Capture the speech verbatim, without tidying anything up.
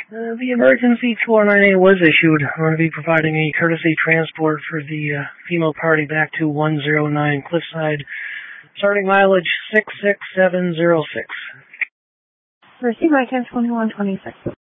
Uh, the emergency two oh nine A was issued. I'm going to be providing a courtesy transport for the uh, female party back to one oh nine Cliffside, starting mileage six six seven oh six. Receive right ten twenty-one twenty-six.